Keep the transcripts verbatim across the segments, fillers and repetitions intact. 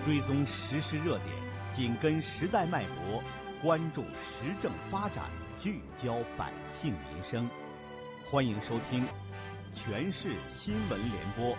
追踪时事热点，紧跟时代脉搏，关注时政发展，聚焦百姓民生。欢迎收听全市新闻联播。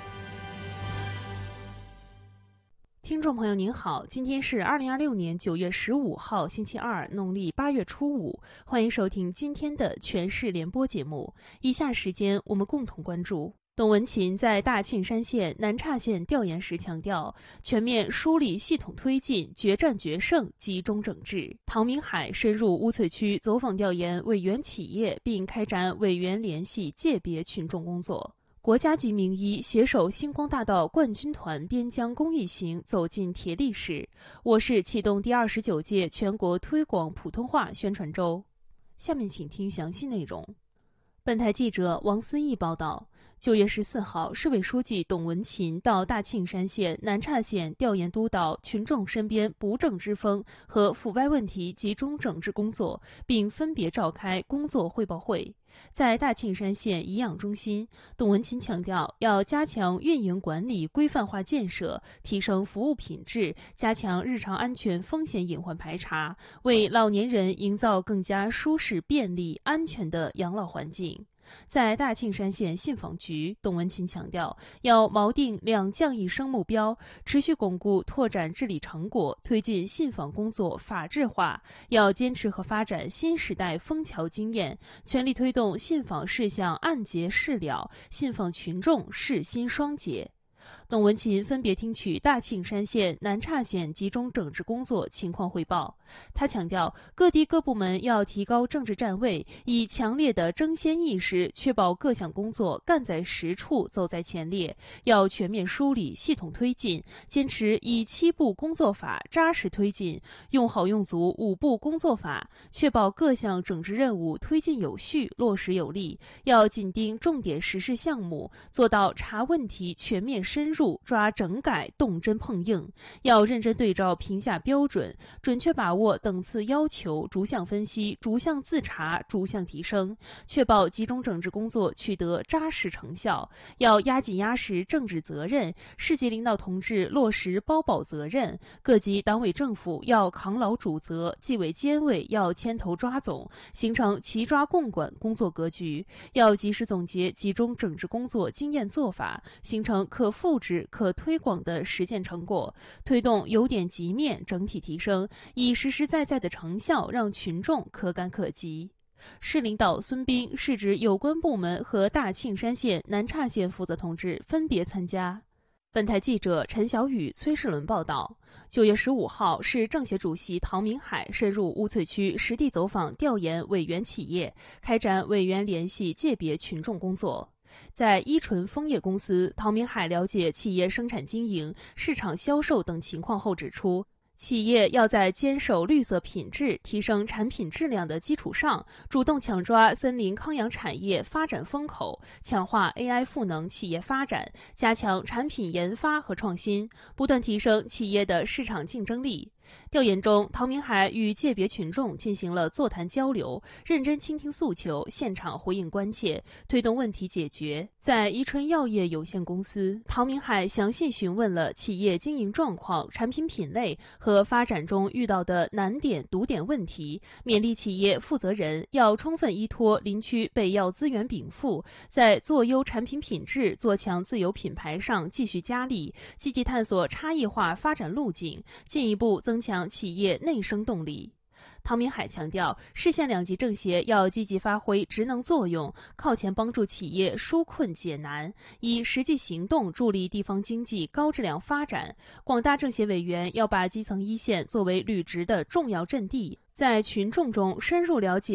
听众朋友您好，今天是二零二六年九月十五号星期二，农历八月初五，欢迎收听今天的全市联播节目。以下时间我们共同关注。董文琴在大庆山县南岔县调研时强调，全面梳理系统推进决战决胜集中整治。唐明海深入乌翠区走访调研委员企业，并开展委员联系界别群众工作。国家级名医携手星光大道冠军团边疆公益行走进铁力市，我市启动第二十九届全国推广普通话宣传周。下面请听详细内容。本台记者王思义报道，九月十四号，市委书记董文琴到大庆山县南岔县调研督导群众身边不正之风和腐败问题集中整治工作，并分别召开工作汇报会。在大庆山县颐养中心，董文琴强调，要加强运营管理规范化建设，提升服务品质，加强日常安全风险隐患排查，为老年人营造更加舒适、便利、安全的养老环境。在大庆山县信访局，董文琴强调，要锚定两降一升目标，持续巩固拓展治理成果，推进信访工作法治化，要坚持和发展新时代枫桥经验，全力推动信访事项按揭事了，信访群众事心双结。董文琴分别听取大庆山县、南岔县集中整治工作情况汇报。他强调，各地各部门要提高政治站位，以强烈的争先意识确保各项工作干在实处、走在前列，要全面梳理、系统推进，坚持以七步工作法扎实推进，用好用足五步工作法，确保各项整治任务推进有序、落实有力。要紧盯重点实施项目，做到查问题全面深入，抓整改动真碰硬。要认真对照评价标准，准确把握等次要求，逐项分析、逐项自查、逐项提升，确保集中整治工作取得扎实成效。要压紧压实政治责任，市级领导同志落实包保责任，各级党委政府要扛牢主责，纪委监委要牵头抓总，形成齐抓共管工作格局。要及时总结集中整治工作经验做法，形成可复制、可推广的实践成果，推动由点及面整体提升，以实实在在的成效让群众可感可及。市领导孙斌、市直有关部门和大庆山县、南岔县负责同志分别参加。本台记者陈小雨、崔世伦报道，九月十五号，市政协主席唐明海深入乌翠区实地走访调研委员企业，开展委员联系界别群众工作。在依纯枫叶公司，唐明海了解企业生产经营、市场销售等情况后指出，企业要在坚守绿色品质、提升产品质量的基础上，主动抢抓森林康养产业发展风口，强化 A I 赋能企业发展，加强产品研发和创新，不断提升企业的市场竞争力。调研中，唐明海与界别群众进行了座谈交流，认真倾听诉求，现场回应关切，推动问题解决。在宜春药业有限公司，唐明海详细询问了企业经营状况、产品品类和发展中遇到的难点、堵点问题，勉励企业负责人要充分依托林区北药资源禀赋，在做优产品品质、做强自有品牌上继续加力，积极探索差异化发展路径，进一步增强企业内生动力。唐明海强调，市县两级政协要积极发挥职能作用，靠前帮助企业纾困解难，以实际行动助力地方经济高质量发展。广大政协委员要把基层一线作为履职的重要阵地，在群众中深入了解